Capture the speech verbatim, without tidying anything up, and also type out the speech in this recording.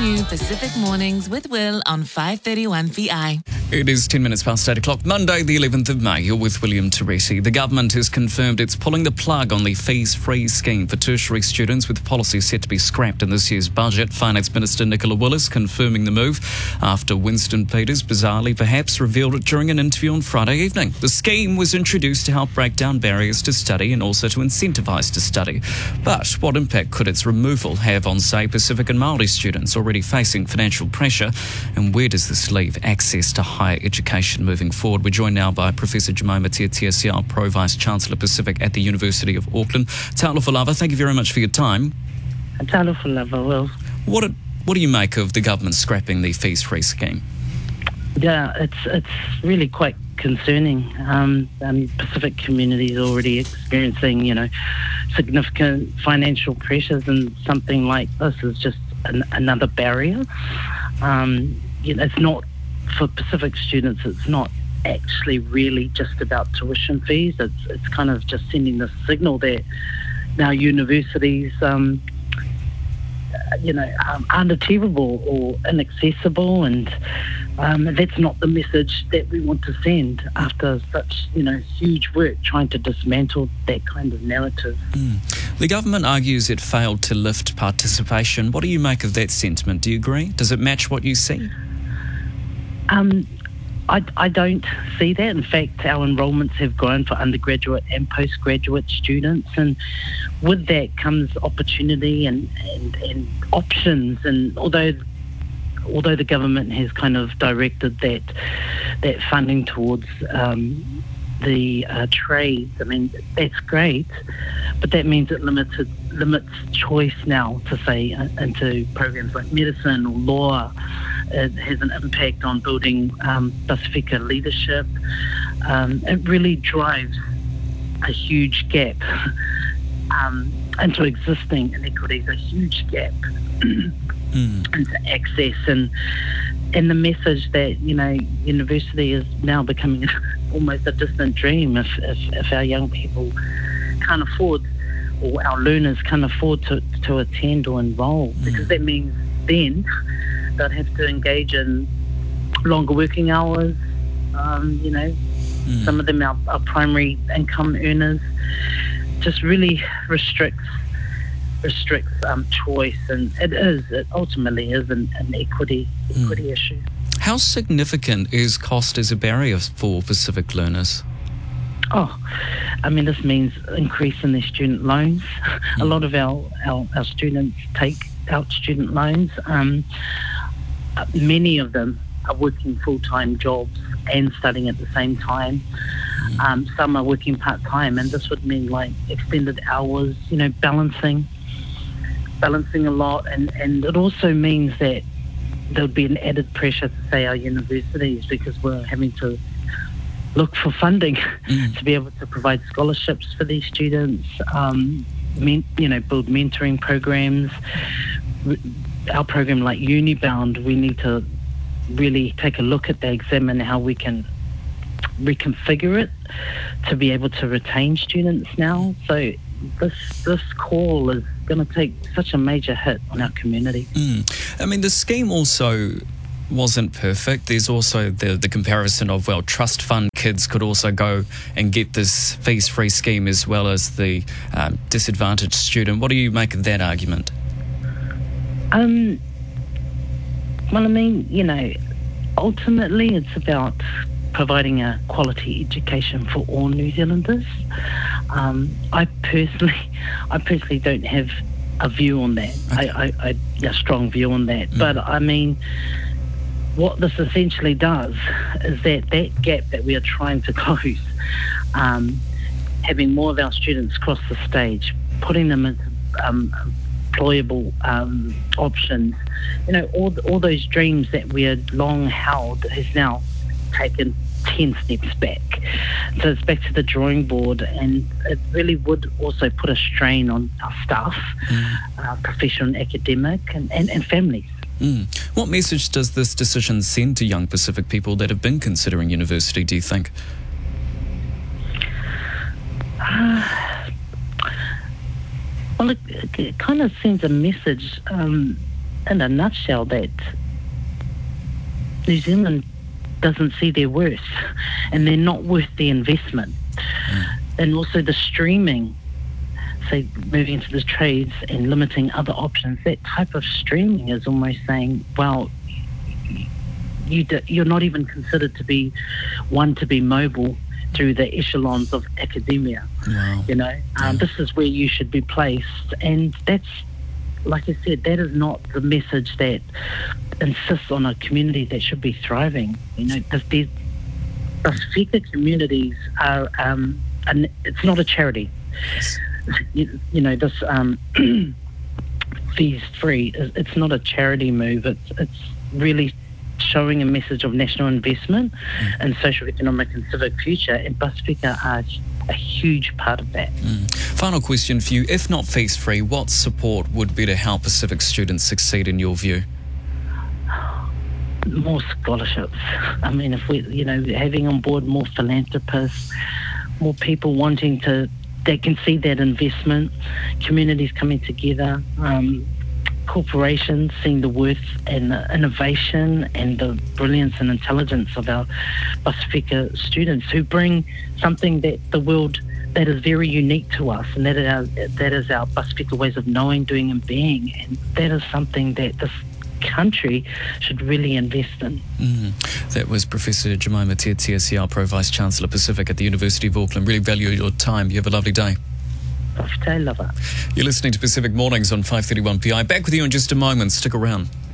new Pacific Mornings with Will on five thirty-one P I. It is ten minutes past eight o'clock, Monday the eleventh of May. You're with William Teresi. The government has confirmed it's pulling the plug on the fees-free scheme for tertiary students, with policy set to be scrapped in this year's budget. Finance Minister Nicola Willis confirming the move after Winston Peters, bizarrely perhaps, revealed it during an interview on Friday evening. The scheme was introduced to help break down barriers to study and also to incentivise to study. But what impact could its removal have on, say, Pacific and Māori students already facing financial pressure? And where does this leave access to higher education moving forward? We're joined now by Professor Jemima Tiatiasiao, Pro Vice Chancellor Pacific at the University of Auckland. Talofa lava, thank you very much for your time. Talofa lava, Will. What, it, what do you make of the government scrapping the fees-free scheme? Yeah, it's it's really quite concerning. Um, um, Pacific community is already experiencing, you know, significant financial pressures, and something like this is just an, another barrier. Um, you know, it's not for Pacific students. It's not actually really just about tuition fees. It's it's kind of just sending the signal that now universities, um, you know, um, aren't achievable or inaccessible, and um, that's not the message that we want to send after such, you know, huge work trying to dismantle that kind of narrative. Mm. The government argues it failed to lift participation. What do you make of that sentiment? Do you agree? Does it match what you see? Um, I, I don't see that. In fact, our enrolments have grown for undergraduate and postgraduate students, and with that comes opportunity and, and, and options. And although although the government has kind of directed that that funding towards um, the uh, trades, I mean, that's great, but that means it limited, limits choice now to say uh, into programs like medicine or law. It has an impact on building um, Pacifica leadership. Um, it really drives a huge gap um, into existing inequities, a huge gap mm. into access, and and the message that, you know, university is now becoming almost a distant dream if, if, if our young people can't afford, or our learners can't afford to, to attend or enrol, mm. because that means then they'd have to engage in longer working hours. Um, you know, mm. some of them are, are primary income earners. Just really restricts restricts um, choice, and it is it ultimately is an, an equity equity mm. issue. How significant is cost as a barrier for Pacific learners? Oh, I mean, this means increase in their student loans. Mm. A lot of our, our, our students take out student loans. Um, Many of them are working full-time jobs and studying at the same time. Um, some are working part-time, and this would mean like extended hours, you know, balancing, balancing a lot. And, and it also means that there would be an added pressure to, say, our universities, because we're having to look for funding mm. to be able to provide scholarships for these students, um, men, you know, build mentoring programs. Our program like Unibound, we need to really take a look at that, examine how we can reconfigure it to be able to retain students now. So this this call is going to take such a major hit on our community. Mm. I mean, the scheme also wasn't perfect. There's also the, the comparison of, well, trust fund kids could also go and get this fees-free scheme as well as the um, disadvantaged student. What do you make of that argument? Um, well, I mean, you know, ultimately it's about providing a quality education for all New Zealanders. Um, I personally, I personally don't have a view on that, okay. I, I, I, a strong view on that. Mm. But I mean, what this essentially does is that that gap that we are trying to close, um, having more of our students cross the stage, putting them into um, employable um, options, you know, all all those dreams that we had long held has now taken ten steps back. So it's back to the drawing board, and it really would also put a strain on our staff, mm. uh, professional and academic, and, and, and families. Mm. What message does this decision send to young Pacific people that have been considering university, do you think? Uh, well, it, it kind of sends a message um, in a nutshell, that New Zealand doesn't see their worth, and they're not worth the investment. Mm. And also the streaming, say moving into the trades and limiting other options, that type of streaming is almost saying, well, you do, you're not even considered to be one to be mobile through the echelons of academia. Wow. You know, um, this is where you should be placed, and that's, like I said, that is not the message that insists on a community that should be thriving. You know, the, the Pasifika communities are, um, an, it's not a charity. You, you know, this um, fees free, it's not a charity move. It's it's really showing a message of national investment mm. and social, economic and civic future, and Pasifika are a huge part of that. Mm. Final question for you. If not fees free, what support would be to help Pacific students succeed in your view? More scholarships. I mean, if we, you know, having on board more philanthropists, more people wanting to, they can see that investment, communities coming together, um, corporations seeing the worth and the innovation and the brilliance and intelligence of our Pasifika students, who bring something that the world, that is very unique to us, and that is our, that is our Pasifika ways of knowing, doing and being, and that is something that this country should really invest in. Mm. That was Professor Jemima Tiatia, C R Pro Vice Chancellor Pacific at the University of Auckland. Really value your time. You have a lovely day. You're listening to Pacific Mornings on five thirty-one P I. Back with you in just a moment. Stick around.